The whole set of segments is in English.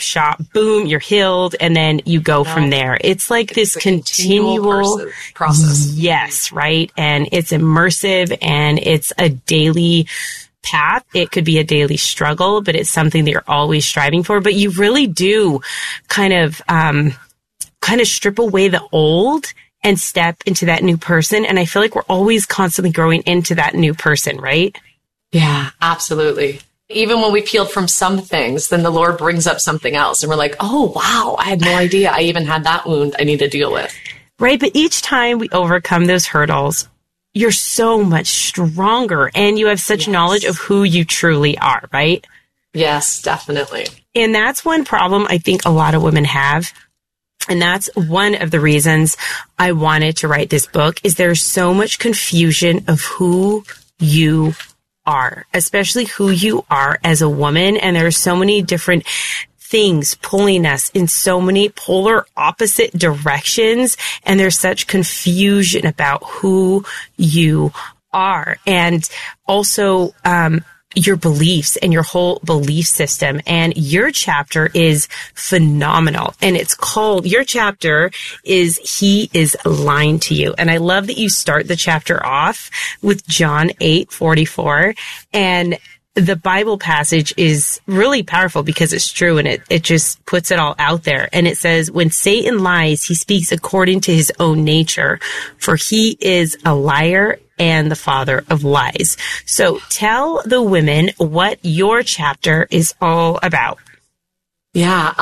shop, boom, you're healed, and then you go from there. It's like this continual process. Yes, right? And it's immersive, and it's a daily path. It could be a daily struggle, but it's something that you're always striving for. But you really do kind of strip away the old and step into that new person. And I feel like we're always constantly growing into that new person, right? Yeah, absolutely. Even when we peeled from some things, then the Lord brings up something else. And we're like, oh, wow, I had no idea I even had that wound I need to deal with. Right. But each time we overcome those hurdles, you're so much stronger and you have such knowledge of who you truly are, right? Yes, definitely. And that's one problem I think a lot of women have. And that's one of the reasons I wanted to write this book is there's so much confusion of who you are, especially who you are as a woman. And there are so many different things pulling us in so many polar opposite directions. And there's such confusion about who you are. And also, your beliefs and your whole belief system. And your chapter is phenomenal. And it's called, your chapter is He is Lying to You. And I love that you start the chapter off with John 8:44. And the Bible passage is really powerful because it's true and it just puts it all out there. And it says, when Satan lies, he speaks according to his own nature, for he is a liar and the father of lies. So tell the women what your chapter is all about. Yeah,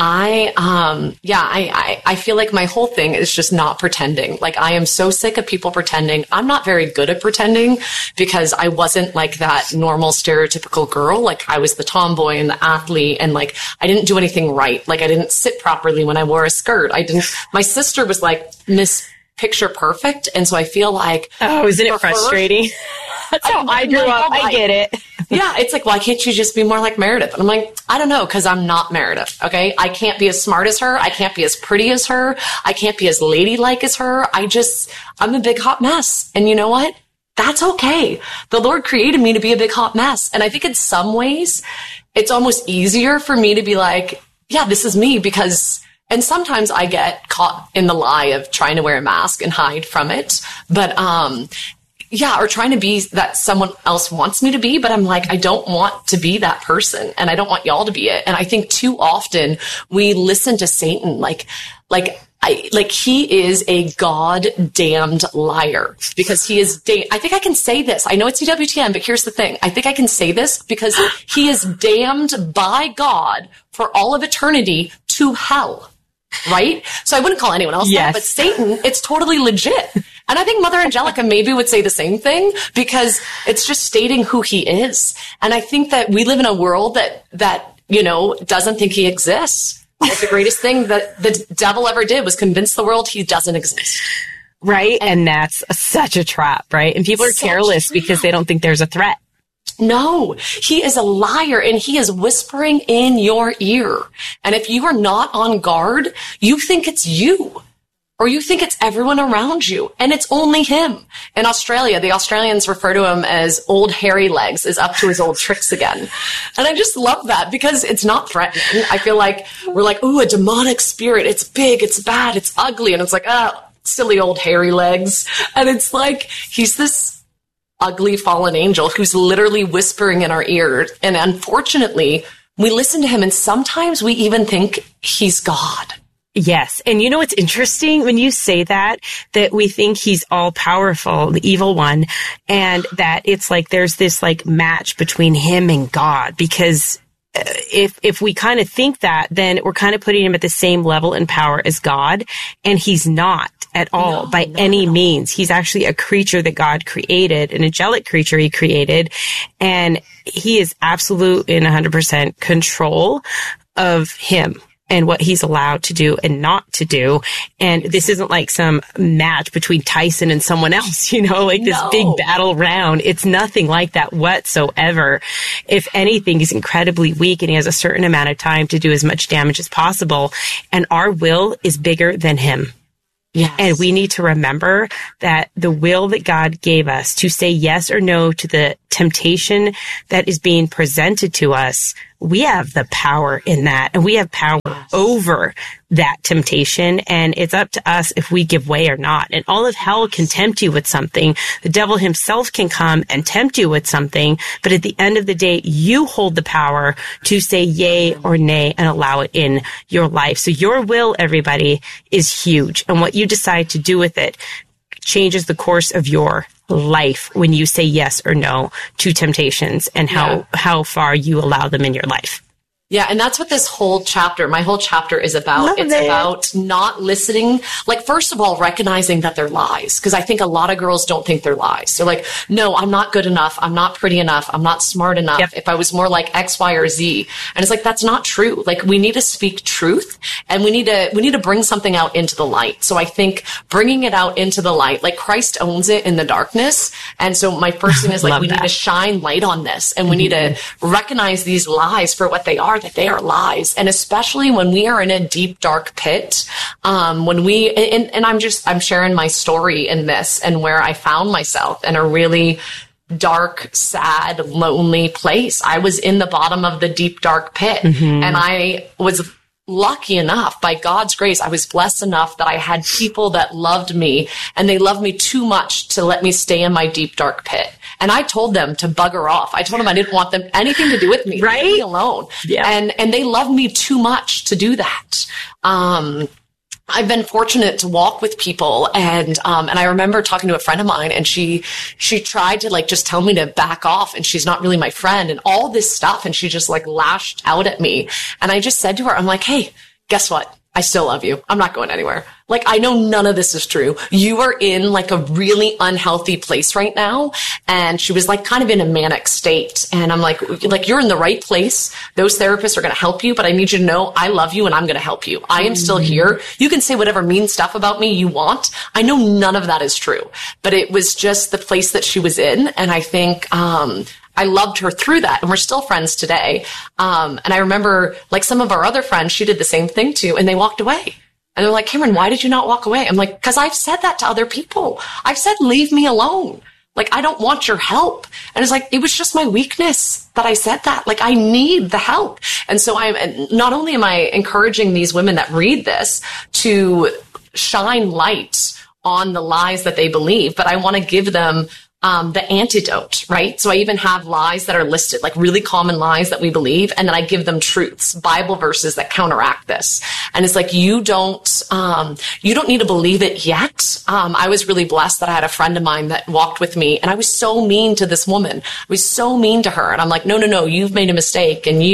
I feel like my whole thing is just not pretending. Like, I am so sick of people pretending. I'm not very good at pretending because I wasn't like that normal stereotypical girl. Like, I was the tomboy and the athlete, and like, I didn't do anything right. Like, I didn't sit properly when I wore a skirt. My sister was like Miss Picture Perfect. And so I feel like, oh, isn't it frustrating? That's how I grew up. I get it. Yeah, it's like, why can't you just be more like Meredith? And I'm like, I don't know, because I'm not Meredith, okay? I can't be as smart as her. I can't be as pretty as her. I can't be as ladylike as her. I'm a big hot mess. And you know what? That's okay. The Lord created me to be a big hot mess. And I think in some ways, it's almost easier for me to be like, yeah, this is me, and sometimes I get caught in the lie of trying to wear a mask and hide from it. But, or trying to be that someone else wants me to be, but I'm like, I don't want to be that person, and I don't want y'all to be it. And I think too often we listen to Satan like he is a God-damned liar because he is, I think I can say this. I know it's EWTN, but here's the thing. I think I can say this because he is damned by God for all of eternity to hell. Right? So I wouldn't call anyone else that, but Satan, it's totally legit. And I think Mother Angelica maybe would say the same thing because it's just stating who he is. And I think that we live in a world that doesn't think he exists. Like, the greatest thing that the devil ever did was convince the world he doesn't exist. Right? And that's such a trap, right? And people are careless because they don't think there's a threat. No, he is a liar, and he is whispering in your ear. And if you are not on guard, you think it's you, or you think it's everyone around you, and it's only him. In Australia, the Australians refer to him as old hairy legs, is up to his old tricks again. And I just love that because it's not threatening. I feel like we're like, ooh, a demonic spirit. It's big, it's bad, it's ugly. And it's like, silly old hairy legs. And it's like, he's this ugly fallen angel who's literally whispering in our ear. And unfortunately, we listen to him, and sometimes we even think he's God. Yes. And you know what's interesting when you say that we think he's all powerful, the evil one, and that it's like there's this like match between him and God, because if we kind of think that, then we're kind of putting him at the same level in power as God, and he's not at all by any means. He's actually a creature that God created, an angelic creature he created, and he is absolute in 100% control of him and what he's allowed to do and not to do. And this isn't like some match between Tyson and someone else, like this big battle round. It's nothing like that whatsoever. If anything, he's incredibly weak, and he has a certain amount of time to do as much damage as possible. And our will is bigger than him. Yes. And we need to remember that the will that God gave us to say yes or no to the temptation that is being presented to us, we have the power in that, and we have power over that temptation, and it's up to us if we give way or not. And all of hell can tempt you with something. The devil himself can come and tempt you with something, but at the end of the day, you hold the power to say yay or nay and allow it in your life. So your will, everybody, is huge, and what you decide to do with it changes the course of your life when you say yes or no to temptations and how far you allow them in your life. Yeah, and that's what this whole chapter, my whole chapter is about. It's about not listening. Like, first of all, recognizing that they're lies. Because I think a lot of girls don't think they're lies. They're like, no, I'm not good enough. I'm not pretty enough. I'm not smart enough. Yep. If I was more like X, Y, or Z. And it's like, that's not true. Like, we need to speak truth, and we need to bring something out into the light. So I think bringing it out into the light, like Christ owns it in the darkness. And so my first thing is like, we need to shine light on this, and we need to recognize these lies for what they are, that they are lies. And especially when we are in a deep, dark pit, when we, and I'm sharing my story in this and where I found myself in a really dark, sad, lonely place. I was in the bottom of the deep, dark pit, and I was lucky enough, by God's grace, I was blessed enough that I had people that loved me, and they loved me too much to let me stay in my deep, dark pit. And I told them to bugger off. I told them I didn't want them anything to do with me. Right? Leave me alone. Yeah. And they loved me too much to do that. I've been fortunate to walk with people, and I remember talking to a friend of mine, and she tried to like just tell me to back off, and she's not really my friend and all this stuff. And she just like lashed out at me. And I just said to her, I'm like, hey, guess what? I still love you. I'm not going anywhere. Like, I know none of this is true. You are in like a really unhealthy place right now. And she was like kind of in a manic state. And I'm like, you're in the right place. Those therapists are going to help you, but I need you to know I love you and I'm going to help you. I am still here. You can say whatever mean stuff about me you want. I know none of that is true, but it was just the place that she was in. And I think, I loved her through that, and we're still friends today. And I remember, like, some of our other friends, she did the same thing too, and they walked away. And they're like, Cameron, why did you not walk away? I'm like, because I've said that to other people. I've said, leave me alone. Like, I don't want your help. And it's like, it was just my weakness that I said that. Like, I need the help. And so not only am I encouraging these women that read this to shine light on the lies that they believe, but I want to give them the antidote, right? So I even have lies that are listed, like really common lies that we believe, and then I give them truths, Bible verses that counteract this. And it's like, you don't need to believe it yet. I was really blessed that I had a friend of mine that walked with me, and I was so mean to this woman. I was so mean to her. And I'm like, no, you've made a mistake. And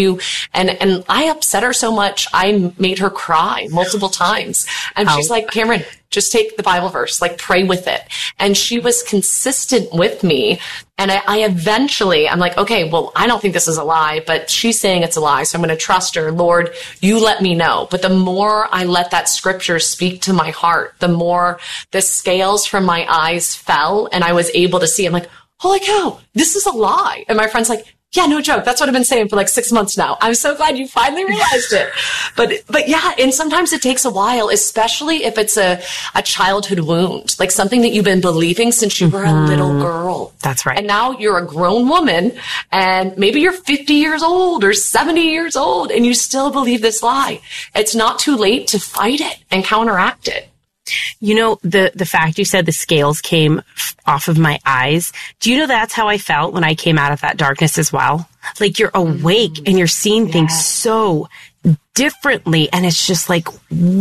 and I upset her so much, I made her cry multiple times. And she's like, Cameron, just take the Bible verse, like pray with it. And she was consistent with me. And I eventually, I'm like, okay, well, I don't think this is a lie, but she's saying it's a lie. So I'm going to trust her. Lord, you let me know. But the more I let that scripture speak to my heart, the more the scales from my eyes fell, and I was able to see. I'm like, holy cow, this is a lie. And my friend's like, yeah, no joke. That's what I've been saying for like 6 months now. I'm so glad you finally realized it. But yeah, and sometimes it takes a while, especially if it's a childhood wound, like something that you've been believing since you were a little girl. That's right. And now you're a grown woman, and maybe you're 50 years old or 70 years old, and you still believe this lie. It's not too late to fight it and counteract it. You know, the fact you said the scales came off of my eyes. Do you know that's how I felt when I came out of that darkness as well? Like, you're awake and you're seeing things so differently. And it's just like,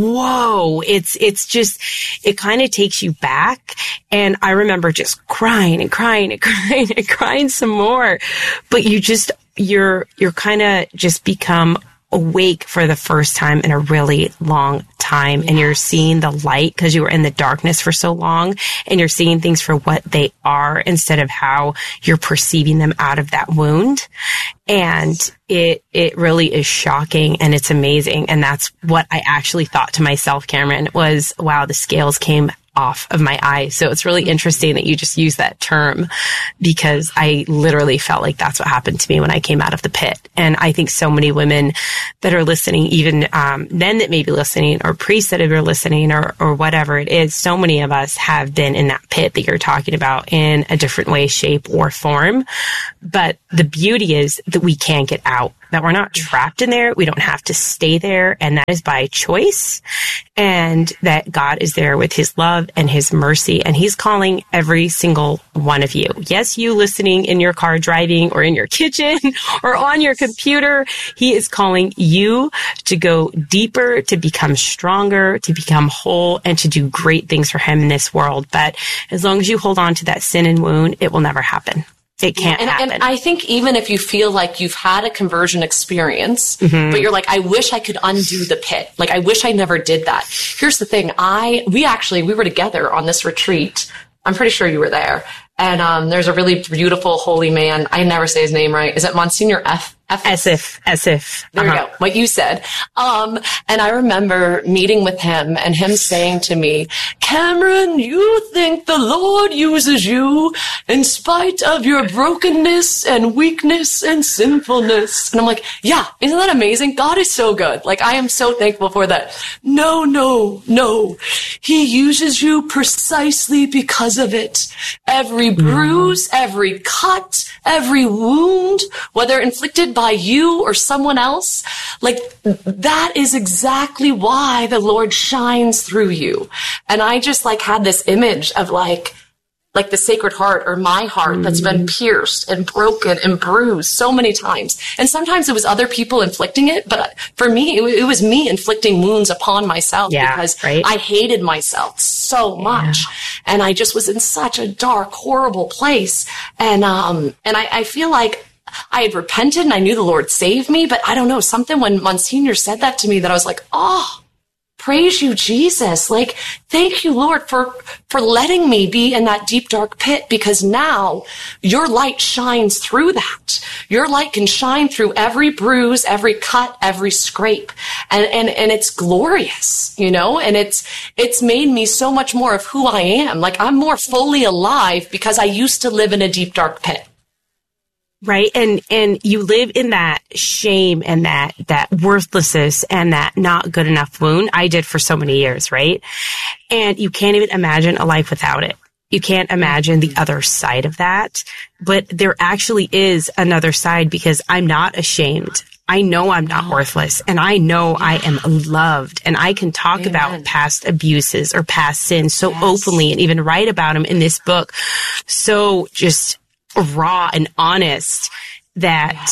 whoa, it's just, it kind of takes you back. And I remember just crying and crying and crying and crying some more. But you're kind of just become awake for the first time in a really long time, and you're seeing the light because you were in the darkness for so long, and you're seeing things for what they are instead of how you're perceiving them out of that wound. And it really is shocking, and it's amazing. And that's what I actually thought to myself, Cameron, was, wow, the scales came off of my eyes. So it's really interesting that you just use that term, because I literally felt like that's what happened to me when I came out of the pit. And I think so many women that are listening, even men that may be listening, or priests that are listening, or whatever it is, so many of us have been in that pit that you're talking about in a different way, shape, or form. But the beauty is that we can get out, that we're not trapped in there. We don't have to stay there. And that is by choice. And that God is there with his love and his mercy. And he's calling every single one of you. Yes, you listening in your car driving, or in your kitchen, or on your computer. He is calling you to go deeper, to become stronger, to become whole, and to do great things for him in this world. But as long as you hold on to that sin and wound, it will never happen. It can't happen. And I think even if you feel like you've had a conversion experience, but you're like, I wish I could undo the pit. Like, I wish I never did that. Here's the thing. We were together on this retreat. I'm pretty sure you were there. And there's a really beautiful holy man. I never say his name right. Is it Monsignor Esif? There we go. What you said. And I remember meeting with him and him saying to me, Cameron, you think the Lord uses you in spite of your brokenness and weakness and sinfulness. And I'm like, yeah, isn't that amazing? God is so good. Like, I am so thankful for that. No. He uses you precisely because of it. Every bruise, every cut, every wound, whether inflicted by you or someone else, like, that is exactly why the Lord shines through you. And I just had this image of like the Sacred Heart, or my heart that's been pierced and broken and bruised so many times. And sometimes it was other people inflicting it, but for me, it was me inflicting wounds upon myself because I hated myself so much. And I just was in such a dark, horrible place. And I feel like I had repented and I knew the Lord saved me, but I don't know, something when Monsignor said that to me, that I was like, oh, praise you, Jesus. Like, thank you, Lord, for letting me be in that deep, dark pit, because now your light shines through that. Your light can shine through every bruise, every cut, every scrape. And it's glorious, and it's made me so much more of who I am. Like, I'm more fully alive because I used to live in a deep, dark pit. Right. And you live in that shame and that worthlessness and that not good enough wound. I did for so many years. Right. And you can't even imagine a life without it. You can't imagine the other side of that. But there actually is another side, because I'm not ashamed. I know I'm not worthless, and I know I am loved, and I can talk about past abuses or past sins so openly, and even write about them in this book. So just raw and honest that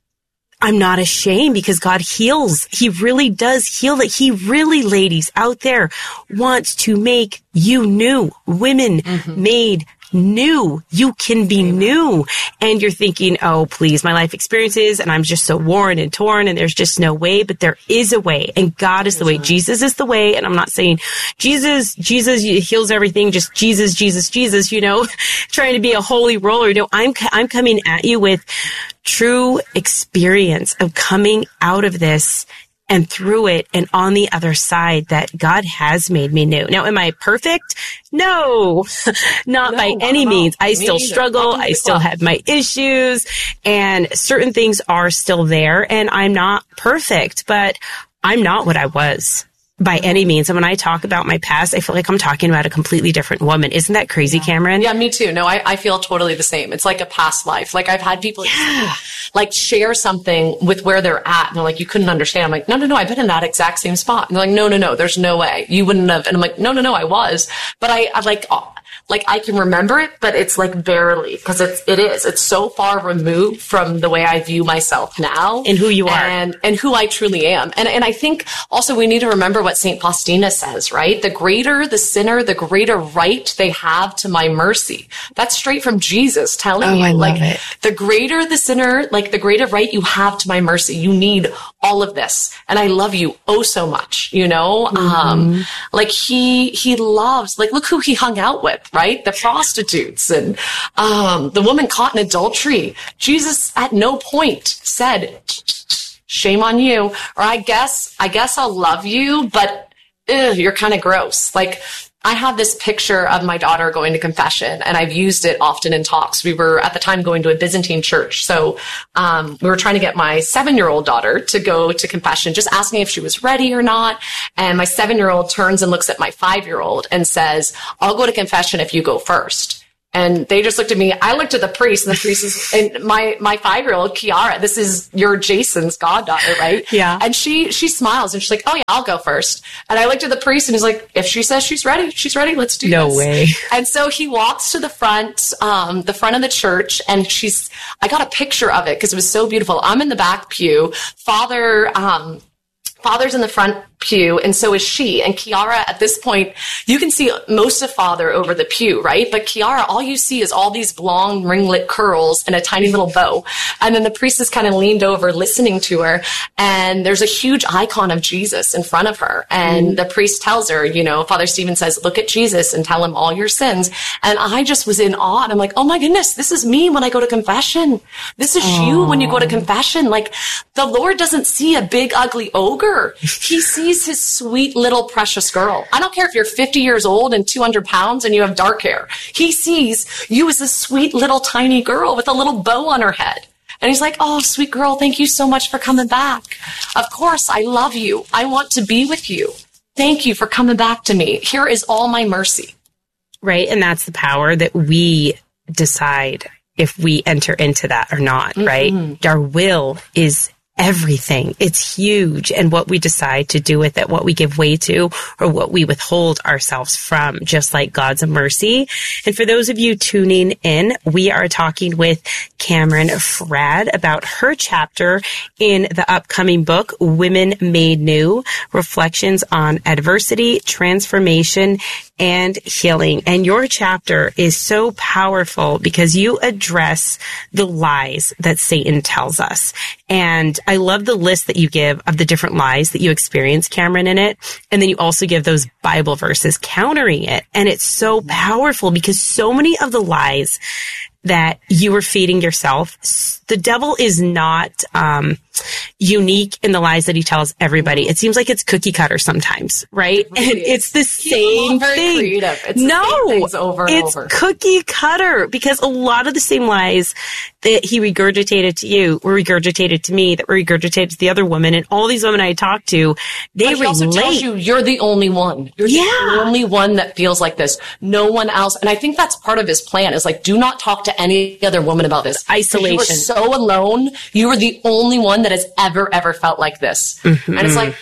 I'm not ashamed, because God heals. He really does heal. That He really, ladies out there, wants to make you new. Women made new. You can be new. And you're thinking, oh, please, my life experiences, and I'm just so worn and torn, and there's just no way. But there is a way, and God is the way. Jesus is the way. And I'm not saying Jesus heals everything, just Jesus, trying to be a holy roller. No, I'm coming at you with true experience of coming out of this and through it and on the other side, that God has made me new. Now, am I perfect? No, not by any means. I still struggle. I still have my issues, and certain things are still there, and I'm not perfect, but I'm not what I was by any means. And when I talk about my past, I feel like I'm talking about a completely different woman. Isn't that crazy, Cameron? Yeah, me too. No, I feel totally the same. It's like a past life. Like, I've had people share something with where they're at, and they're like, you couldn't understand. I'm like, no, I've been in that exact same spot. And they're like, no, there's no way. You wouldn't have. And I'm like, no, I was. But I can remember it, but it's like barely, because it's so far removed from the way I view myself now. And who you are. And who I truly am. And I think also we need to remember what St. Faustina says, right? The greater the sinner, the greater right they have to my mercy. That's straight from Jesus telling you. I love it. The greater the sinner, the greater right you have to my mercy. You need all of this. And I love you oh so much, He loves, look who he hung out with, right? The prostitutes and the woman caught in adultery. Jesus at no point said, shame on you, or I guess I'll love you, but you're kind of gross. I have this picture of my daughter going to confession, and I've used it often in talks. We were at the time going to a Byzantine church. So we were trying to get my 7-year-old daughter to go to confession, just asking if she was ready or not. And my 7-year-old turns and looks at my 5-year-old and says, I'll go to confession if you go first. And they just looked at me. I looked at the priest, and the priest is, and my 5-year-old, Kiara, this is your Jason's goddaughter, right? Yeah. And she smiles, and she's like, oh yeah, I'll go first. And I looked at the priest, and he's like, if she says she's ready, let's do this. No way. And so he walks to the front of the church, and I got a picture of it because it was so beautiful. I'm in the back pew. Father's in the front pew, and so is she. And Kiara, at this point, you can see most of Father over the pew, right? But Kiara, all you see is all these long ringlet curls and a tiny little bow. And then the priest is kind of leaned over listening to her, and there's a huge icon of Jesus in front of her. And the priest tells her, Father Stephen says, look at Jesus and tell him all your sins. And I just was in awe. And I'm like, oh my goodness, this is me when I go to confession. This is you when you go to confession. Like, the Lord doesn't see a big, ugly ogre. He sees his sweet little precious girl. I don't care if you're 50 years old and 200 pounds and you have dark hair. He sees you as a sweet little tiny girl with a little bow on her head. And he's like, oh, sweet girl, thank you so much for coming back. Of course, I love you. I want to be with you. Thank you for coming back to me. Here is all my mercy. Right. And that's the power that we decide if we enter into that or not, right? Our will is everything. It's huge. And what we decide to do with it, what we give way to, or what we withhold ourselves from, just like God's mercy. And for those of you tuning in, we are talking with Cameron Fradd about her chapter in the upcoming book, Women Made New, Reflections on Adversity, Transformation, and Healing. And your chapter is so powerful because you address the lies that Satan tells us. And I love the list that you give of the different lies that you experience, Cameron, in it. And then you also give those Bible verses countering it. And it's so powerful because so many of the lies that you are feeding yourself, the devil is not unique in the lies that he tells everybody. It seems like it's cookie cutter sometimes, right? Really and it's the same thing. Creative. It's the same things over and it's over. Cookie cutter because a lot of the same lies that he regurgitated to you were regurgitated to me, that were regurgitated to the other woman, and all these women I talked to, they relate. He also tells you you're the only one. You're the only one that feels like this. No one else. And I think that's part of his plan is like, do not talk to any other woman about this. Isolation. You were so alone. You were the only one that has ever felt like this. And it's like,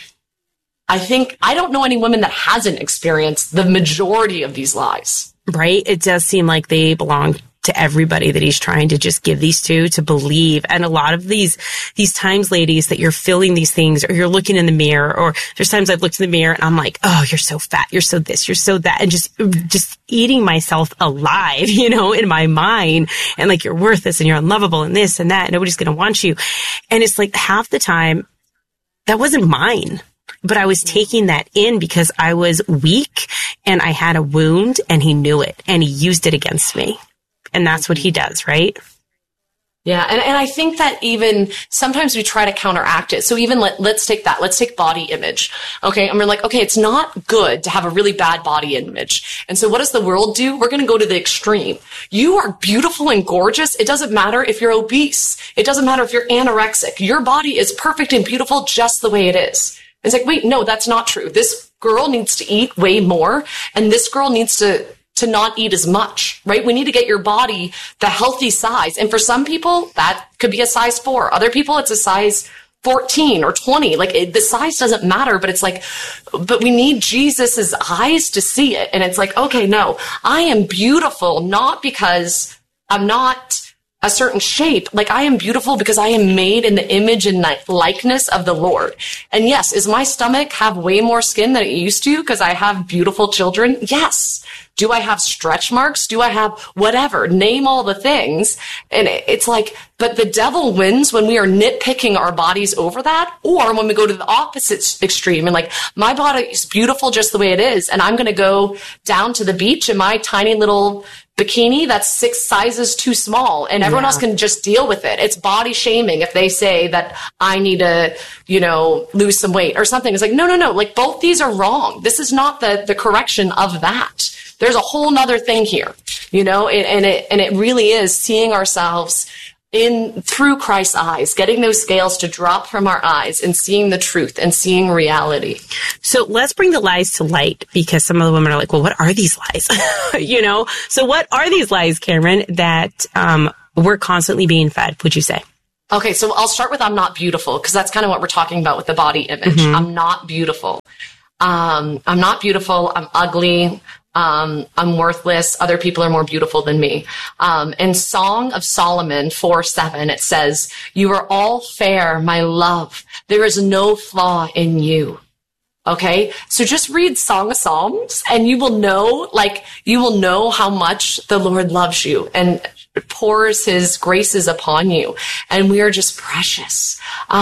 I don't know any woman that hasn't experienced the majority of these lies. Right? It does seem like they belong to everybody that he's trying to just give these to believe. And a lot of these times, ladies, that you're feeling these things, or you're looking in the mirror, or there's times I've looked in the mirror and I'm like, oh, you're so fat, you're so this, you're so that, and just eating myself alive, in my mind, and like, you're worthless and you're unlovable and this and that, and nobody's going to want you. And it's like half the time that wasn't mine. But I was taking that in because I was weak and I had a wound, and he knew it and he used it against me. And that's what he does, right? Yeah. And I think that even sometimes we try to counteract it. So even let's take that. Let's take body image. Okay. And we're like, okay, it's not good to have a really bad body image. And so what does the world do? We're going to go to the extreme. You are beautiful and gorgeous. It doesn't matter if you're obese. It doesn't matter if you're anorexic. Your body is perfect and beautiful just the way it is. It's like, wait, no, that's not true. This girl needs to eat way more, and this girl needs to not eat as much, right? We need to get your body the healthy size. And for some people, that could be a size 4. Other people, it's a size 14 or 20. Like the size doesn't matter, but it's like, but we need Jesus's eyes to see it. And it's like, okay, no, I am beautiful, not because I'm not a certain shape. Like I am beautiful because I am made in the image and likeness of the Lord. And yes, is my stomach have way more skin than it used to because I have beautiful children? Yes. Do I have stretch marks? Do I have whatever? Name all the things. And it's like, but the devil wins when we are nitpicking our bodies over that, or when we go to the opposite extreme and like, my body is beautiful just the way it is. And I'm going to go down to the beach in my tiny little bikini that's 6 sizes too small, and everyone else can just deal with it. It's body shaming if they say that I need to, lose some weight or something. It's like, no. Like, both these are wrong. This is not the correction of that. There's a whole nother thing here, and it really is seeing ourselves through Christ's eyes, getting those scales to drop from our eyes and seeing the truth and seeing reality. So let's bring the lies to light, because some of the women are like, well, what are these lies? So what are these lies, Cameron, that we're constantly being fed, would you say? Okay, so I'll start with I'm not beautiful, because that's kind of what we're talking about with the body image. Mm-hmm. I'm not beautiful. I'm not beautiful. I'm ugly. I'm worthless. Other people are more beautiful than me. In Song of Solomon 4:7, it says, "You are all fair, my love. There is no flaw in you." Okay. So just read Song of Psalms and you will know how much the Lord loves you and pours his graces upon you. And we are just precious.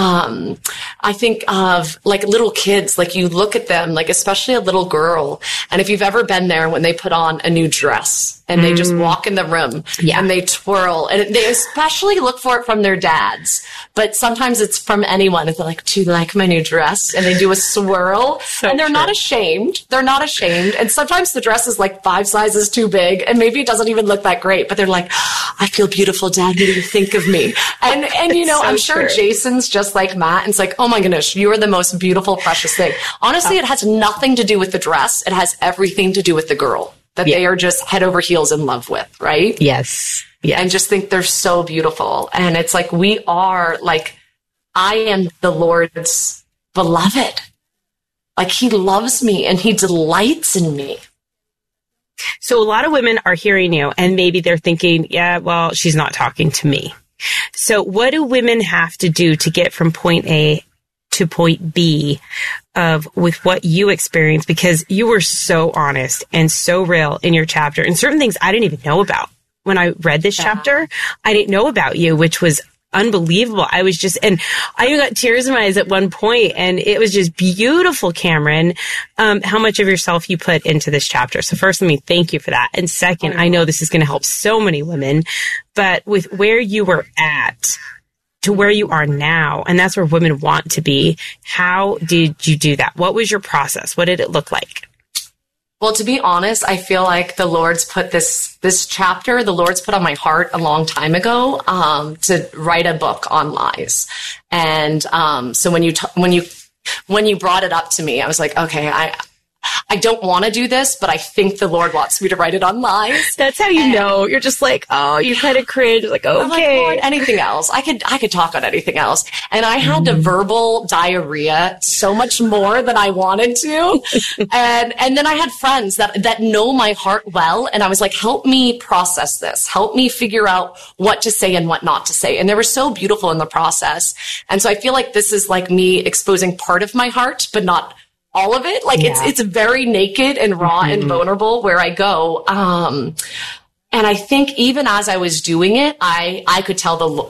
I think of like little kids, like you look at them, like especially a little girl. And if you've ever been there when they put on a new dress and they just walk in the room and they twirl, and they especially look for it from their dads, but sometimes it's from anyone. And they're like, "Do you like my new dress?" And they do a swirl and they're not ashamed. They're not ashamed. And sometimes the dress is like 5 sizes too big and maybe it doesn't even look that great, but they're like, "I feel beautiful, Dad. What do you think of me?" And I'm sure Jason's just like Matt. And it's like, "Oh my goodness, you are the most beautiful, precious thing." Honestly, it has nothing to do with the dress. It has everything to do with the girl that they are just head over heels in love with, right? Yes. And just think they're so beautiful. And it's like, we are like, I am the Lord's beloved. Like, he loves me and he delights in me. So a lot of women are hearing you and maybe they're thinking, yeah, well, she's not talking to me. So what do women have to do to get from point A to point B with what you experienced? Because you were so honest and so real in your chapter, and certain things I didn't even know about. When I read this chapter, I didn't know about you, which was unbelievable. I even got tears in my eyes at one point, and it was just beautiful, Cameron, how much of yourself you put into this chapter. So first, let me thank you for that. And second, I know this is going to help so many women, but with where you were at to where you are now, and that's where women want to be, how did you do that? What was your process? What did it look like? Well, to be honest, I feel like the Lord's put this chapter, the Lord's put on my heart a long time ago, to write a book on lies. And, so when you brought it up to me, I was like, okay, I don't want to do this, but I think the Lord wants me to write it on lies. That's how you know. You're just like, oh, you kind of cringe. Like, okay. I'm like, Lord, anything else. I could talk on anything else. And I had to verbal diarrhea so much more than I wanted to. and then I had friends that know my heart well. And I was like, help me process this. Help me figure out what to say and what not to say. And they were so beautiful in the process. And so I feel like this is like me exposing part of my heart, but not all of it. Like it's very naked and raw and vulnerable where I go. And I think even as I was doing it, I could tell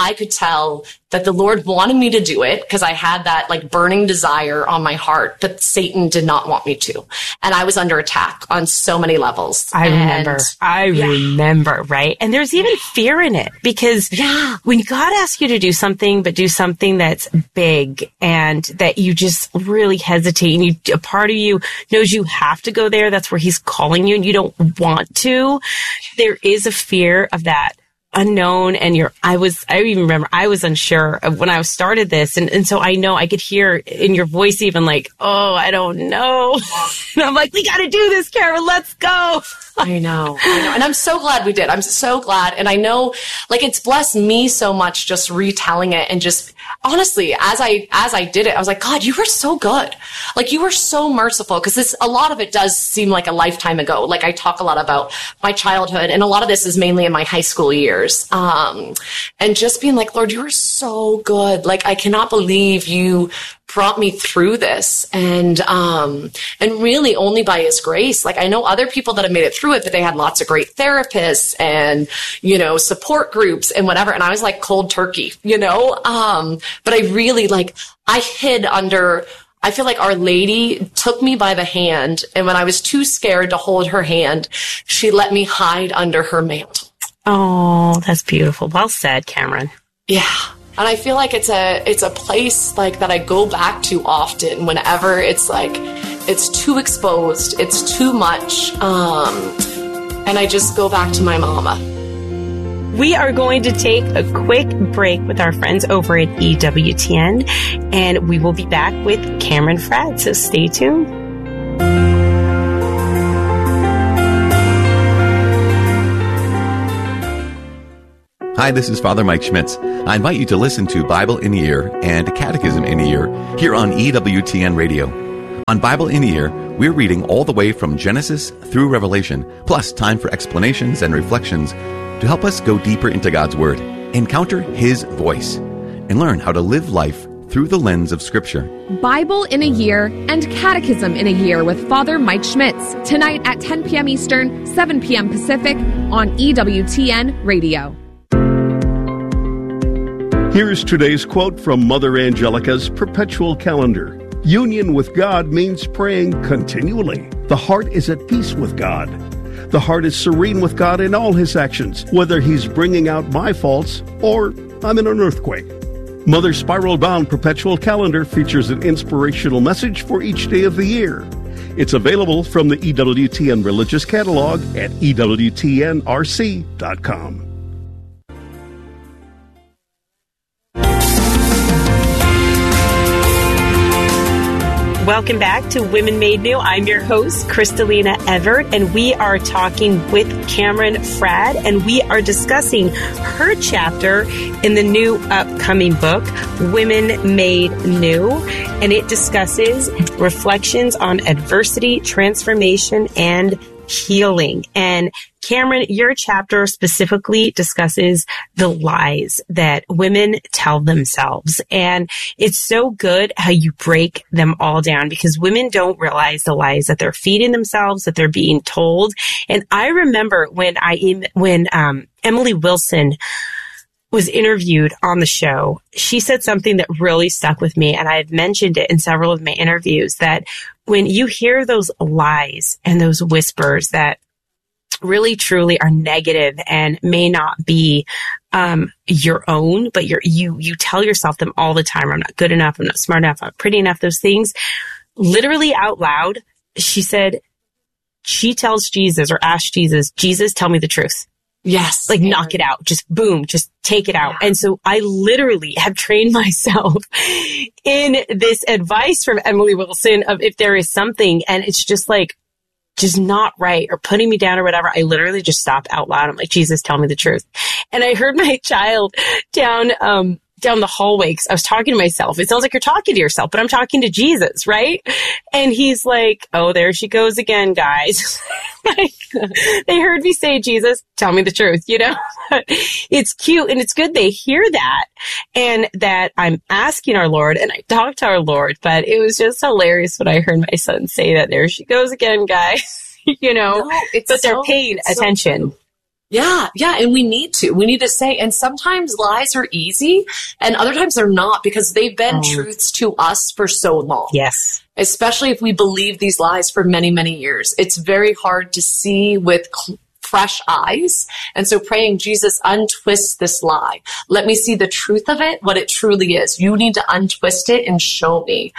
that the Lord wanted me to do it because I had that like burning desire on my heart, but Satan did not want me to. And I was under attack on so many levels. I remember, right? And there's even fear in it because when God asks you to do something, but do something that's big and that you just really hesitate and a part of you knows you have to go there. That's where he's calling you and you don't want to. There is a fear of that unknown. And I even remember I was unsure of when I started this. And so I know I could hear in your voice even like, oh, I don't know. And I'm like, we got to do this, Karen. Let's go. I know. And I'm so glad we did. I'm so glad. And I know like it's blessed me so much just retelling it and just honestly, as I did it, I was like, God, you were so good. Like you were so merciful because a lot of it does seem like a lifetime ago. Like I talk a lot about my childhood and a lot of this is mainly in my high school years. And just being like, Lord, you were so good. Like I cannot believe you brought me through this and really only by his grace. Like I know other people that have made it through it, but they had lots of great therapists and, support groups and whatever. And I was like cold turkey, but I really I hid under I feel like Our Lady took me by the hand, and when I was too scared to hold her hand, she let me hide under her mantle. Oh, that's beautiful. Well said, Cameron. Yeah. And I feel like it's a place like that I go back to often whenever it's like it's too exposed, it's too much, and I just go back to my mama. We are going to take a quick break with our friends over at EWTN, and we will be back with Cameron Fradd, so stay tuned. Hi, this is Father Mike Schmitz. I invite you to listen to Bible in a Year and Catechism in a Year here on EWTN Radio. On Bible in a Year, we're reading all the way from Genesis through Revelation, plus time for explanations and reflections to help us go deeper into God's Word, encounter His voice, and learn how to live life through the lens of Scripture. Bible in a Year and Catechism in a Year with Father Mike Schmitz, tonight at 10 p.m. Eastern, 7 p.m. Pacific on EWTN Radio. Here's today's quote from Mother Angelica's Perpetual Calendar. Union with God means praying continually. The heart is at peace with God. The heart is serene with God in all His actions, whether He's bringing out my faults or I'm in an earthquake. Mother's spiral-bound Perpetual Calendar features an inspirational message for each day of the year. It's available from the EWTN Religious Catalog at EWTNRC.com. Welcome back to Women Made New. I'm your host, Kristalina Everett, and we are talking with Cameron Fradd, and we are discussing her chapter in the new upcoming book, Women Made New, and it discusses reflections on adversity, transformation, and healing. And Cameron, your chapter specifically discusses the lies that women tell themselves. And it's so good how you break them all down, because women don't realize the lies that they're feeding themselves, that they're being told. And I remember when Emily Wilson was interviewed on the show, she said something that really stuck with me. And I've mentioned it in several of my interviews, that when you hear those lies and those whispers that really truly are negative and may not be your own, but you tell yourself them all the time. I'm not good enough. I'm not smart enough. I'm not pretty enough. Those things, literally out loud, she said, she tells Jesus or asks Jesus, Jesus, tell me the truth. Yes. Like, knock it out. Just boom, just take it out. Yeah. And so I literally have trained myself in this advice from Emily Wilson of if there is something and it's just like, just not right or putting me down or whatever, I literally just stop out loud. I'm like, Jesus, tell me the truth. And I heard my child down the hallway, because I was talking to myself. It sounds like you're talking to yourself, but I'm talking to Jesus, right? And he's like, oh, there she goes again, guys. Like, they heard me say, Jesus, tell me the truth, you know? It's cute and it's good they hear that, and that I'm asking our Lord and I talk to our Lord, but it was just hilarious when I heard my son say that, there she goes again, guys, you know, no, but they're paying attention. Yeah. And we need to say, and sometimes lies are easy and other times they're not, because they've been truths to us for so long. Yes. Especially if we believe these lies for many, many years. It's very hard to see with fresh eyes. And so praying, Jesus, untwist this lie. Let me see the truth of it, what it truly is. You need to untwist it and show me.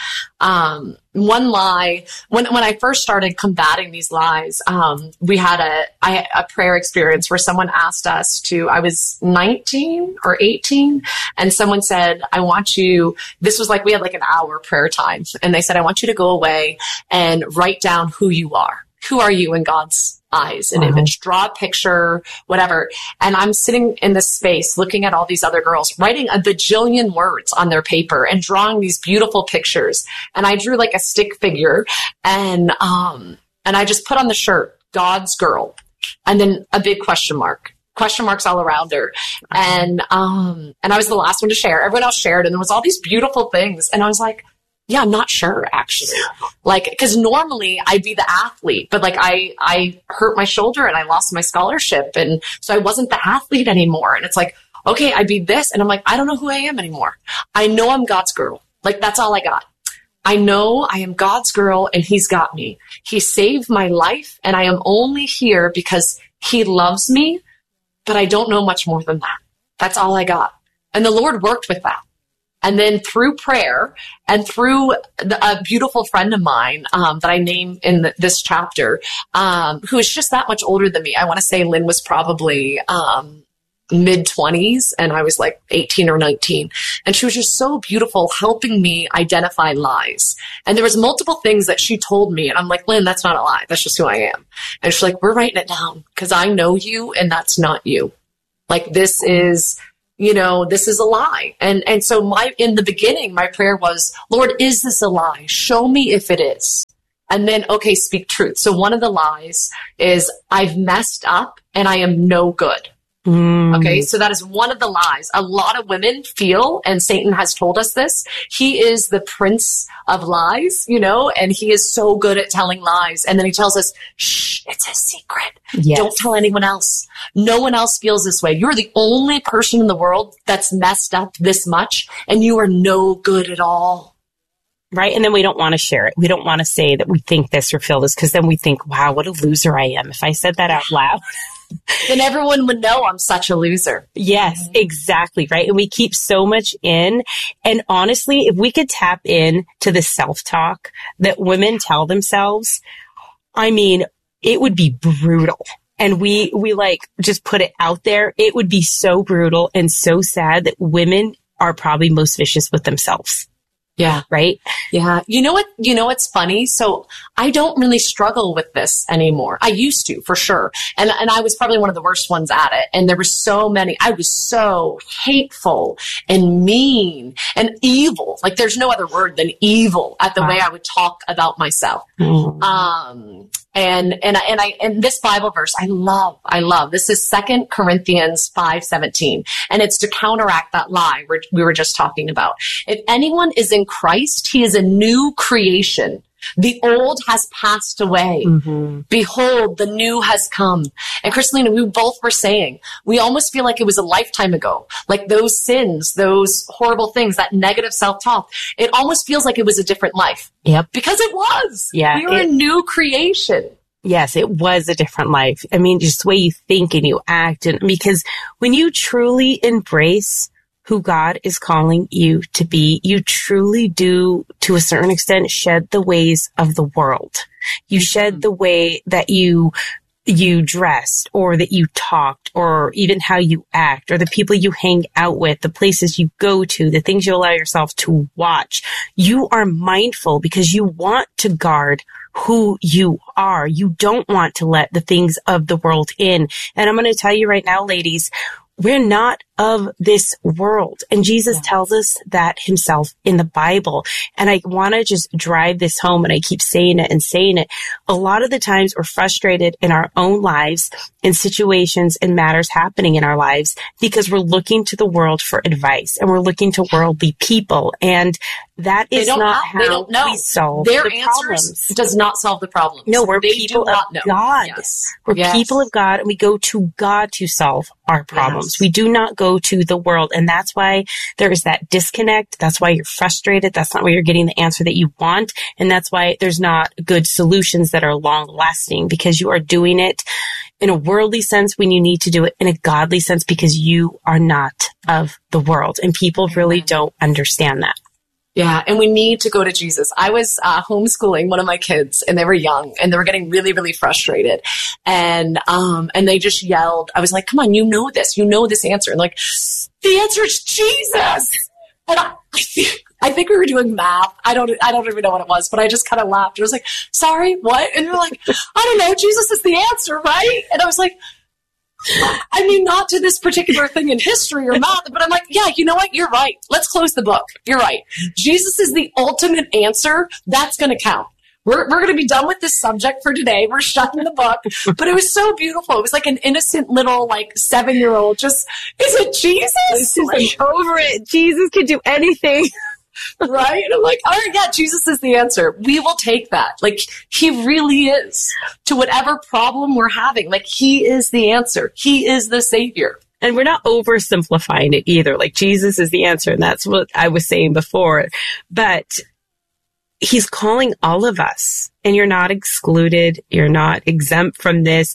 One lie, when I first started combating these lies, I had a prayer experience where someone asked us to, I was 19 or 18, and someone said, I want you, this was like, we had like an hour prayer time, and they said, I want you to go away and write down who you are. Who are you in God's eyes, an image, draw a picture, whatever. And I'm sitting in this space looking at all these other girls writing a bajillion words on their paper and drawing these beautiful pictures. And I drew like a stick figure and I just put on the shirt, God's girl, and then a big question marks all around her. And I was the last one to share. Everyone else shared and there was all these beautiful things. And I was like, yeah, I'm not sure actually. Like, cause normally I'd be the athlete, but like I hurt my shoulder and I lost my scholarship. And so I wasn't the athlete anymore. And it's like, okay, I'd be this. And I'm like, I don't know who I am anymore. I know I'm God's girl. Like, that's all I got. I know I am God's girl and he's got me. He saved my life and I am only here because he loves me, but I don't know much more than that. That's all I got. And the Lord worked with that. And then through prayer and through a beautiful friend of mine that I name in this chapter, who is just that much older than me. I want to say Lynn was probably mid-20s and I was like 18 or 19. And she was just so beautiful helping me identify lies. And there was multiple things that she told me. And I'm like, Lynn, that's not a lie. That's just who I am. And she's like, we're writing it down because I know you and that's not you. Like this is... this is a lie. And so in the beginning, my prayer was, Lord, is this a lie? Show me if it is. And then, okay, speak truth. So one of the lies is I've messed up and I am no good. Okay, so that is one of the lies. A lot of women feel, and Satan has told us this, he is the prince of lies, and he is so good at telling lies. And then he tells us, shh, it's a secret. Yes. Don't tell anyone else. No one else feels this way. You're the only person in the world that's messed up this much, and you are no good at all. Right. And then we don't want to share it. We don't want to say that we think this or feel this because then we think, wow, what a loser I am. If I said that out loud. Then everyone would know I'm such a loser. Yes, exactly. Right. And we keep so much in. And honestly, if we could tap in to the self-talk that women tell themselves, I mean, it would be brutal. And we like just put it out there. It would be so brutal and so sad that women are probably most vicious with themselves. Yeah. Right? Yeah. You know what's funny? So I don't really struggle with this anymore. I used to, for sure. And I was probably one of the worst ones at it. And there were so many. I was so hateful and mean and evil. Like there's no other word than evil at the way I would talk about myself. And this Bible verse, I love. This is 2 Corinthians 5:17. And it's to counteract that lie we were just talking about. If anyone is in Christ, he is a new creation. The old has passed away. Behold, the new has come. And Christelina, we both were saying, we almost feel like it was a lifetime ago. Like those sins, those horrible things, that negative self-talk, it almost feels like it was a different life. Yep. Because it was. Yeah. We were a new creation. Yes, it was a different life. I mean, just the way you think and you act. And because when you truly embrace who God is calling you to be, you truly do, to a certain extent, shed the ways of the world. You shed the way that you dressed or that you talked or even how you act or the people you hang out with, the places you go to, the things you allow yourself to watch. You are mindful because you want to guard who you are. You don't want to let the things of the world in. And I'm going to tell you right now, ladies, we're not of this world. And Jesus tells us that himself in the Bible. And I want to just drive this home, and I keep saying it. A lot of the times we're frustrated in our own lives, in situations and matters happening in our lives, because we're looking to the world for advice and we're looking to worldly people. And that is not how we solve their the answers problems. Does not solve the problems. No, we're people of God. Yes. We're people of God, and we go to God to solve our problems. We do not go to the world. And that's why there is that disconnect. That's why you're frustrated. That's not why you're getting the answer that you want. And that's why there's not good solutions that are long lasting, because you are doing it in a worldly sense when you need to do it in a godly sense, because you are not of the world. And people really don't understand that. Yeah, and we need to go to Jesus. I was homeschooling one of my kids, and they were young, and they were getting really, really frustrated. And they just yelled. I was like, come on, you know this answer. And like, the answer is Jesus. And I think we were doing math. I don't even know what it was, but I just kind of laughed. I was like, sorry, what? And you're like, I don't know, Jesus is the answer, right? And I was like, I mean, not to this particular thing in history or math, but I'm like, yeah, you know what? You're right. Let's close the book. You're right. Jesus is the ultimate answer. That's going to count. We're going to be done with this subject for today. We're shutting the book. But it was so beautiful. It was like an innocent little 7-year-old just, is it Jesus? I'm over it. Jesus can do anything. Right? And I'm like, all right, yeah, Jesus is the answer. We will take that. Like, he really is. To whatever problem we're having, he is the answer. He is the savior. And we're not oversimplifying it either. Like, Jesus is the answer. And that's what I was saying before. But he's calling all of us, and you're not excluded. You're not exempt from this.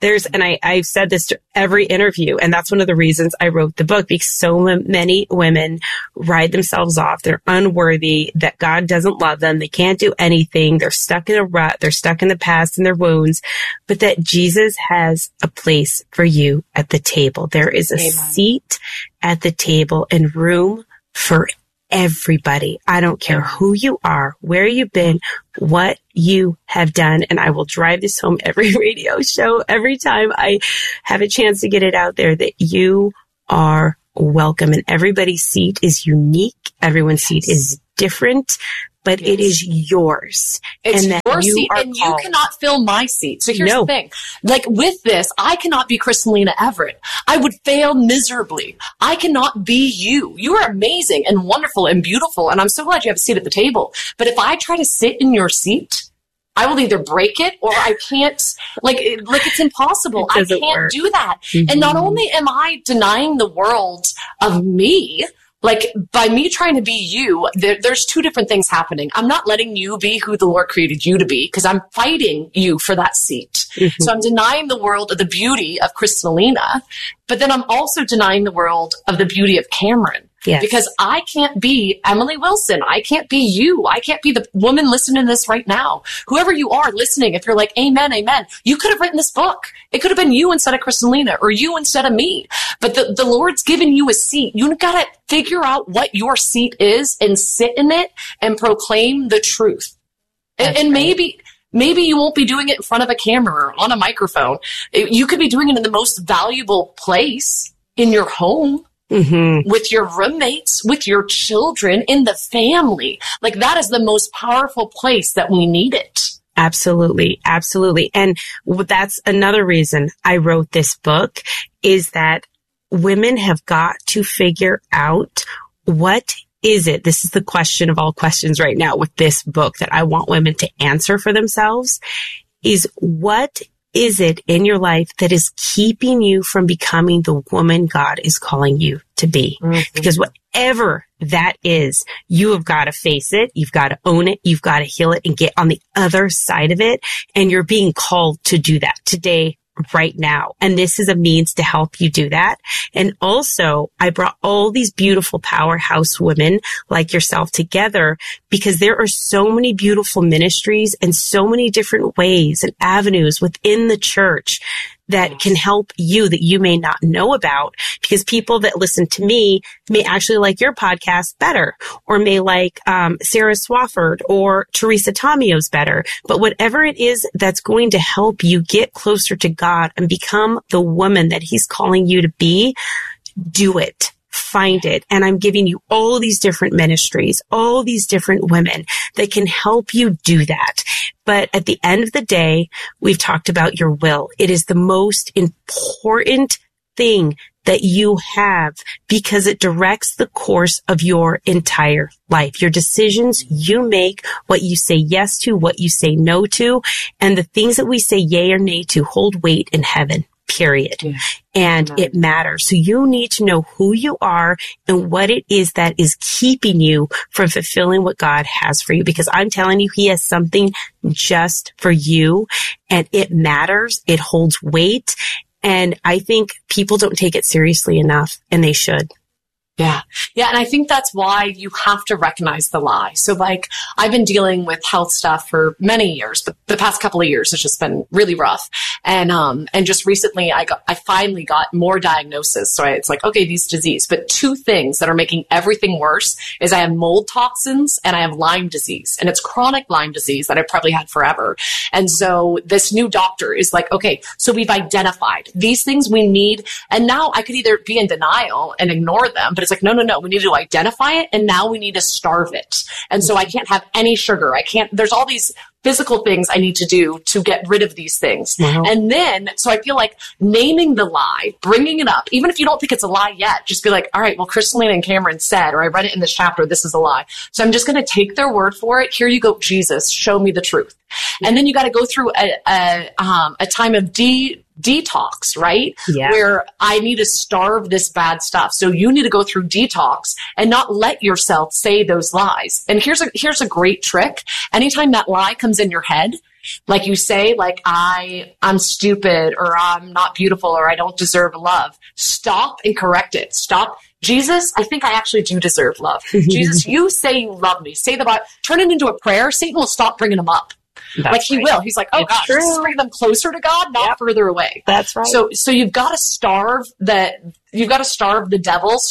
I've said this to every interview, and that's one of the reasons I wrote the book, because so many women ride themselves off. They're unworthy, that God doesn't love them. They can't do anything. They're stuck in a rut. They're stuck in the past and their wounds, but that Jesus has a place for you at the table. There is a seat at the table and room for everybody. I don't care who you are, where you've been, what you have done. And I will drive this home every radio show, every time I have a chance to get it out there, that you are welcome. And everybody's seat is unique. Everyone's seat is different, but it is yours. It's and that your you seat, and you cannot fill my seat. So here's the thing. Like with this, I cannot be Kristalina Everett. I would fail miserably. I cannot be you. You are amazing and wonderful and beautiful, and I'm so glad you have a seat at the table. But if I try to sit in your seat, I will either break it or I can't, like it's impossible. I can't do that. Mm-hmm. And not only am I denying the world of me, like by me trying to be you, there's two different things happening. I'm not letting you be who the Lord created you to be, because I'm fighting you for that seat. Mm-hmm. So I'm denying the world of the beauty of Kristalina, but then I'm also denying the world of the beauty of Cameron. Yes. Because I can't be Emily Wilson. I can't be you. I can't be the woman listening to this right now. Whoever you are listening, if you're like, amen, amen, you could have written this book. It could have been you instead of Kristalina, or you instead of me. But the Lord's given you a seat. You got to figure out what your seat is and sit in it and proclaim the truth. And maybe you won't be doing it in front of a camera or on a microphone. You could be doing it in the most valuable place, in your home. Mm-hmm. With your roommates, with your children, in the family. Like that is the most powerful place that we need it. Absolutely. Absolutely. And that's another reason I wrote this book, is that women have got to figure out, what is it? This is the question of all questions right now with this book that I want women to answer for themselves, is what is it in your life that is keeping you from becoming the woman God is calling you to be? Mm-hmm. Because whatever that is, you have got to face it. You've got to own it. You've got to heal it and get on the other side of it. And you're being called to do that today, right now. And this is a means to help you do that. And also, I brought all these beautiful powerhouse women like yourself together, because there are so many beautiful ministries and so many different ways and avenues within the church that can help you that you may not know about, because people that listen to me may actually like your podcast better, or may like Sarah Swafford or Teresa Tomio's better. But whatever it is that's going to help you get closer to God and become the woman that He's calling you to be, do it. Find it. And I'm giving you all these different ministries, all these different women that can help you do that. But at the end of the day, we've talked about your will. It is the most important thing that you have, because it directs the course of your entire life. Your decisions you make, what you say yes to, what you say no to, and the things that we say yay or nay to hold weight in heaven. Period. Yeah. And it matters. So you need to know who you are and what it is that is keeping you from fulfilling what God has for you. Because I'm telling you, He has something just for you, and it matters. It holds weight. And I think people don't take it seriously enough, and they should. Yeah. Yeah. And I think that's why you have to recognize the lie. So like, I've been dealing with health stuff for many years, but the past couple of years, it's just been really rough. And just recently I finally got more diagnosis. So it's like, okay, these disease, but two things that are making everything worse is I have mold toxins and I have Lyme disease, and it's chronic Lyme disease that I've probably had forever. And so this new doctor is like, okay, so we've identified these things we need. And now I could either be in denial and ignore them, but it's like, no, we need to identify it, and now we need to starve it. And so I can't have any sugar. There's all these physical things I need to do to get rid of these things. Mm-hmm. And then, so I feel like naming the lie, bringing it up, even if you don't think it's a lie yet, just be like, all right, well, Kristalina and Cameron said, or I read it in this chapter, this is a lie. So I'm just going to take their word for it. Here you go, Jesus, show me the truth. And then you got to go through a time of detox, right? Yeah. Where I need to starve this bad stuff. So you need to go through detox and not let yourself say those lies. And here's a great trick. Anytime that lie comes in your head, like you say, like I'm stupid, or I'm not beautiful, or I don't deserve love, stop and correct it. Stop. Jesus, I think I actually do deserve love. Jesus, you say you love me. Say the Bible. Turn it into a prayer. Satan will stop bringing them up. Like he will. He's like, oh gosh, just bring them closer to God, not further away. That's right. So you've got to starve the devil,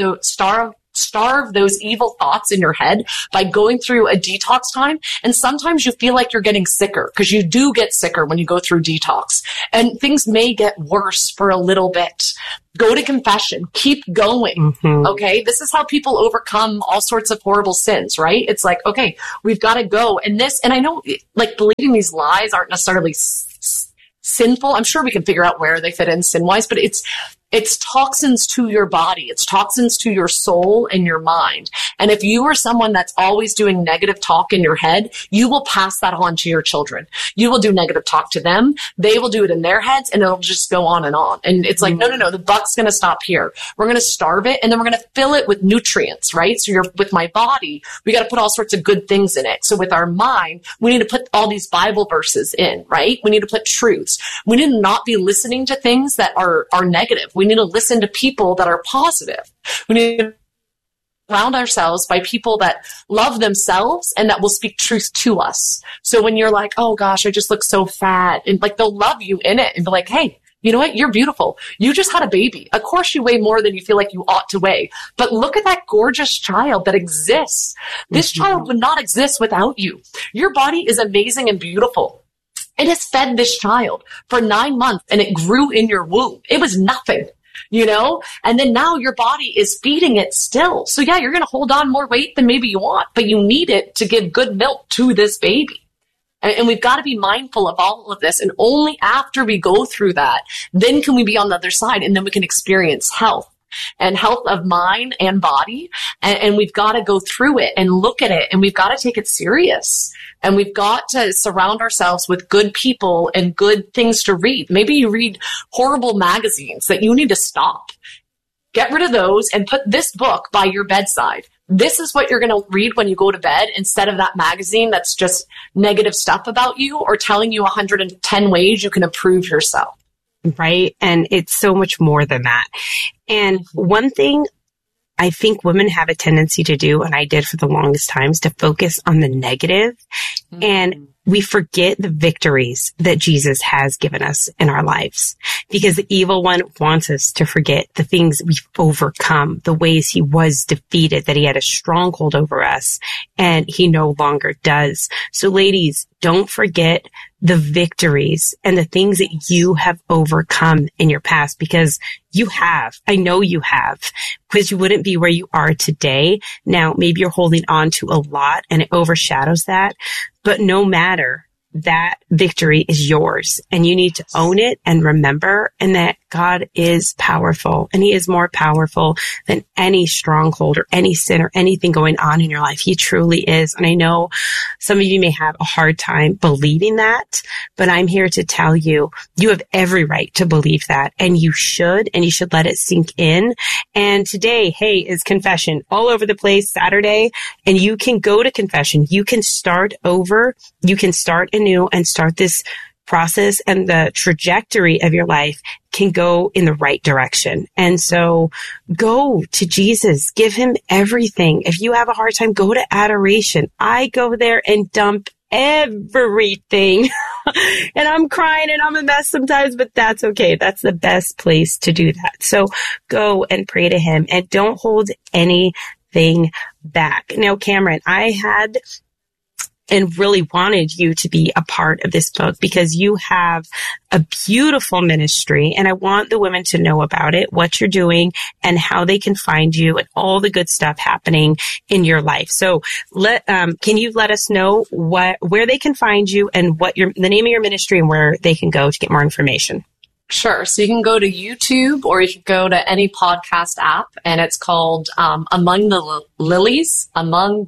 starve those evil thoughts in your head by going through a detox time. And sometimes you feel like you're getting sicker, because you do get sicker when you go through detox, and things may get worse for a little bit. Go to confession. Keep going. Mm-hmm. Okay. This is how people overcome all sorts of horrible sins, right? It's like, okay, we've got to go. And I know, like, believing these lies aren't necessarily sinful. I'm sure we can figure out where they fit in sin-wise, but it's toxins to your body. It's toxins to your soul and your mind. And if you are someone that's always doing negative talk in your head, you will pass that on to your children. You will do negative talk to them. They will do it in their heads, and it'll just go on. And it's like, no, the buck's going to stop here. We're going to starve it, and then we're going to fill it with nutrients, right? So with my body, we got to put all sorts of good things in it. So with our mind, we need to put all these Bible verses in, right? We need to put truths. We need to not be listening to things that are negative. We need to listen to people that are positive. We need to surround ourselves by people that love themselves and that will speak truth to us. So when you're like, oh gosh, I just look so fat, and like, they'll love you in it and be like, hey, you know what? You're beautiful. You just had a baby. Of course you weigh more than you feel like you ought to weigh, but look at that gorgeous child that exists. This child would not exist without you. Your body is amazing and beautiful. It has fed this child for 9 months, and it grew in your womb. It was nothing, and then now your body is feeding it still. So yeah, you're going to hold on more weight than maybe you want, but you need it to give good milk to this baby. And we've got to be mindful of all of this. And only after we go through that, then can we be on the other side, and then we can experience health. And health of mind and body. And we've got to go through it and look at it, and we've got to take it serious. And we've got to surround ourselves with good people and good things to read. Maybe you read horrible magazines that you need to stop. Get rid of those and put this book by your bedside. This is what you're going to read when you go to bed, instead of that magazine that's just negative stuff about you or telling you 110 ways you can improve yourself. Right. And it's so much more than that. And one thing I think women have a tendency to do, and I did for the longest time, is to focus on the negative. Mm-hmm. And we forget the victories that Jesus has given us in our lives, because the evil one wants us to forget the things we've overcome, the ways he was defeated, that he had a stronghold over us, and he no longer does. So ladies, don't forget the victories and the things that you have overcome in your past, because you have. I know you have, because you wouldn't be where you are today. Now, maybe you're holding on to a lot and it overshadows that, but no matter, that victory is yours, and you need to own it and remember, and that God is powerful, and he is more powerful than any stronghold or any sin or anything going on in your life. He truly is. And I know some of you may have a hard time believing that, but I'm here to tell you, you have every right to believe that, and you should let it sink in. And today, hey, is confession all over the place, Saturday, and you can go to confession. You can start over. You can start anew and start this process, and the trajectory of your life can go in the right direction. And so go to Jesus, give him everything. If you have a hard time, go to adoration. I go there and dump everything and I'm crying and I'm a mess sometimes, but that's okay. That's the best place to do that. So go and pray to him, and don't hold anything back. Now, Cameron, I had and really wanted you to be a part of this book, because you have a beautiful ministry, and I want the women to know about it, what you're doing and how they can find you, and all the good stuff happening in your life. So can you let us know where they can find you, and what the name of your ministry, and where they can go to get more information? Sure. So you can go to YouTube or you can go to any podcast app, and it's called Among the Lilies. And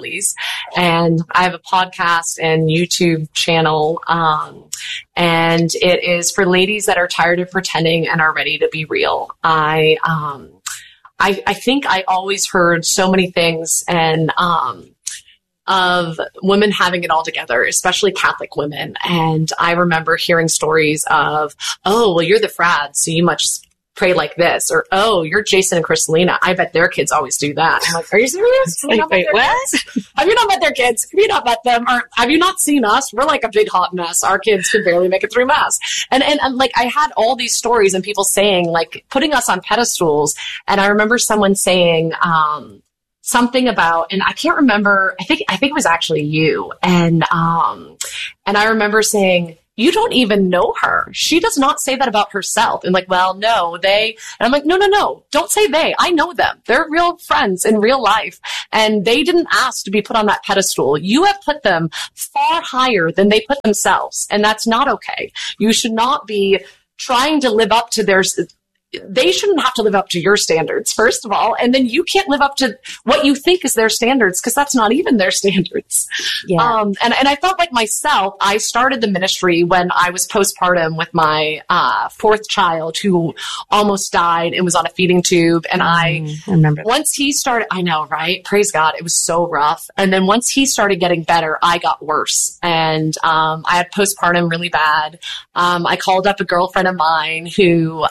I have a podcast and YouTube channel, and it is for ladies that are tired of pretending and are ready to be real. I think I always heard so many things and of women having it all together, especially Catholic women. And I remember hearing stories of, oh, well, you're the frad, so you must pray like this. Or, oh, you're Jason and Kristalina. I bet their kids always do that. I'm like, are you serious? Wait, what? Have you not met their kids? Have you not met them? Or have you not seen us? We're like a big hot mess. Our kids could barely make it through mass. And like, I had all these stories and people saying, like, putting us on pedestals. And I remember someone saying, something about, and I can't remember, I think it was actually you. And I remember saying, you don't even know her. She does not say that about herself. And like, well, no, they, and I'm like, no, don't say they. I know them. They're real friends in real life. And they didn't ask to be put on that pedestal. You have put them far higher than they put themselves. And that's not okay. You should not be trying to live up to their, they shouldn't have to live up to your standards, first of all. And then you can't live up to what you think is their standards, because that's not even their standards. Yeah. And I felt like myself, I started the ministry when I was postpartum with my fourth child who almost died and was on a feeding tube. And I remember once he started, I know, right? Praise God. It was so rough. And then once he started getting better, I got worse. And I had postpartum really bad. I called up a girlfriend of mine who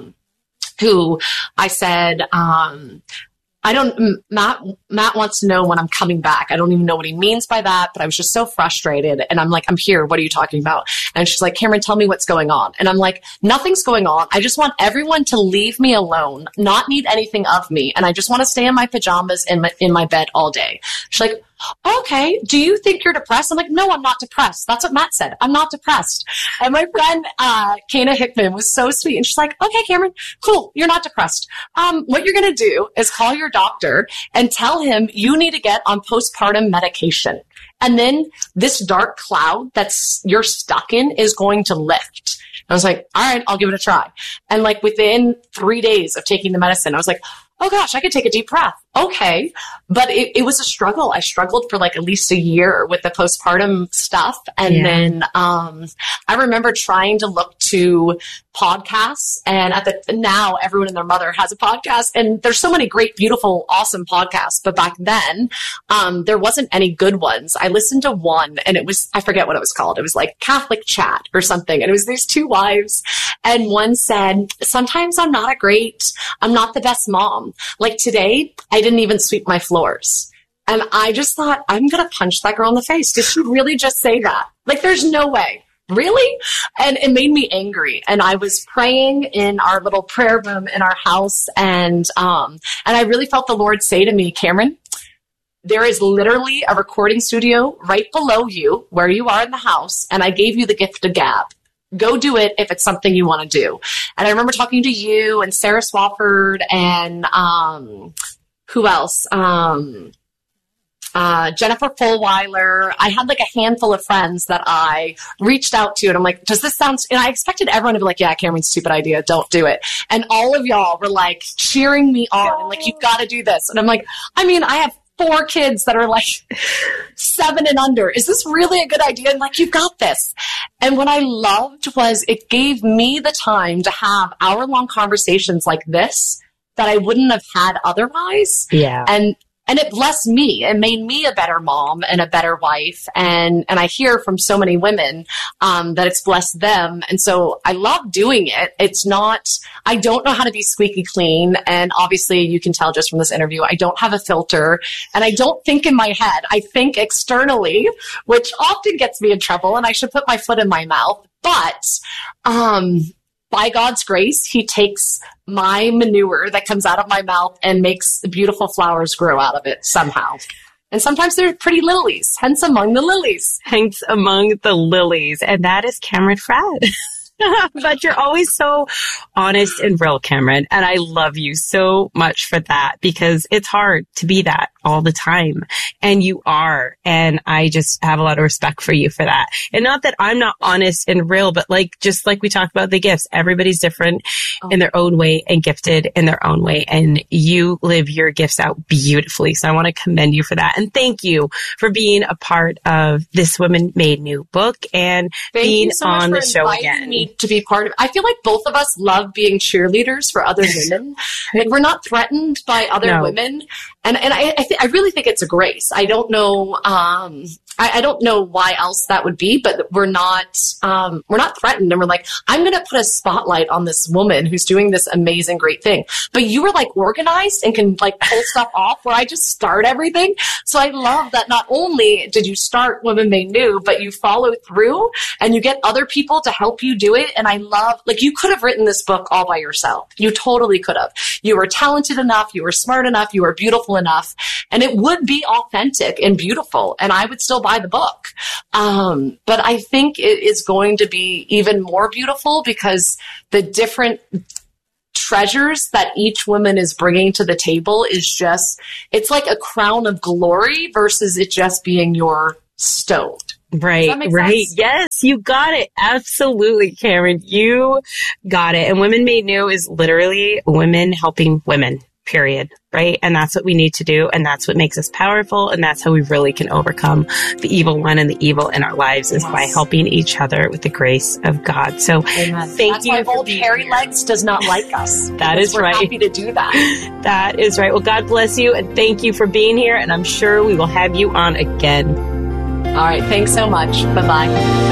I said, Matt wants to know when I'm coming back. I don't even know what he means by that, but I was just so frustrated. And I'm like, I'm here. What are you talking about? And she's like, Cameron, tell me what's going on. And I'm like, nothing's going on. I just want everyone to leave me alone, not need anything of me. And I just want to stay in my pajamas in my bed all day. She's like, okay, do you think you're depressed? I'm like, no, I'm not depressed. That's what Matt said. I'm not depressed. And my friend, Kana Hickman was so sweet. And she's like, okay, Cameron, cool. You're not depressed. What you're going to do is call your doctor and tell him you need to get on postpartum medication. And then this dark cloud that's you're stuck in is going to lift. I was like, all right, I'll give it a try. And like within 3 days of taking the medicine, I was like, oh gosh, I could take a deep breath. Okay. But it was a struggle. I struggled for like at least a year with the postpartum stuff. And then I remember trying to look to podcasts, and now everyone and their mother has a podcast, and there's so many great, beautiful, awesome podcasts. But back then, there wasn't any good ones. I listened to one, and it was, I forget what it was called. It was like Catholic Chat or something. And it was these two wives, and one said, sometimes I'm not the best mom. Like today, I didn't even sweep my floors. And I just thought, I'm going to punch that girl in the face. Did she really just say that? Like, there's no way. Really? And it made me angry. And I was praying in our little prayer room in our house. And I really felt the Lord say to me, Cameron, there is literally a recording studio right below you where you are in the house. And I gave you the gift of gab. Go do it if it's something you want to do. And I remember talking to you and Sarah Swafford and who else? Jennifer Fulweiler. I had like a handful of friends that I reached out to, and I'm like, does this sound, and I expected everyone to be like, yeah, Cameron, stupid idea. Don't do it. And all of y'all were like cheering me on and like, you've got to do this. And I'm like, I mean, I have 4 kids that are like 7 and under. Is this really a good idea? And like, you've got this. And what I loved was it gave me the time to have hour-long conversations like this that I wouldn't have had otherwise. Yeah. And it blessed me. It made me a better mom and a better wife. And I hear from so many women that it's blessed them. And so I love doing it. It's not, I don't know how to be squeaky clean. And obviously you can tell just from this interview, I don't have a filter and I don't think in my head. I think externally, which often gets me in trouble, and I should put my foot in my mouth. But by God's grace, he takes my manure that comes out of my mouth and makes beautiful flowers grow out of it somehow. And sometimes they're pretty lilies, hence among the lilies. Hence among the lilies. And that is Cameron Frad. But you're always so honest and real, Cameron. And I love you so much for that, because it's hard to be that all the time. And you are. And I just have a lot of respect for you for that. And not that I'm not honest and real, but like, just like we talked about the gifts, everybody's different in their own way and gifted in their own way. And you live your gifts out beautifully. So I want to commend you for that. And thank you for being a part of this Women Made New book and being on the show again. Me to be part of it. I feel like both of us love being cheerleaders for other women. Like, we're not threatened by other women. And I really think it's a grace. I don't know, I don't know why else that would be, but we're not threatened. And we're like, I'm going to put a spotlight on this woman who's doing this amazing, great thing. But you were like organized and can like pull stuff off where I just start everything. So I love that not only did you start Women Made New, but you follow through and you get other people to help you do it. And I love, like, you could have written this book all by yourself. You totally could have. You were talented enough. You were smart enough. You were beautiful enough. And it would be authentic and beautiful. And I would still buy the book. But I think it is going to be even more beautiful because the different treasures that each woman is bringing to the table is just, it's like a crown of glory versus it just being your stone. Right, right. Sense? Yes, you got it. Absolutely, Karen. You got it. And Women Made New is literally women helping women, period. Right? And that's what we need to do. And that's what makes us powerful. And that's how we really can overcome the evil one and the evil in our lives is by helping each other with the grace of God. So thank that's you. That's why old hairy legs does not like us. That is right. We're happy to do that. That is right. Well, God bless you. And thank you for being here. And I'm sure we will have you on again. All right. Thanks so much. Bye-bye.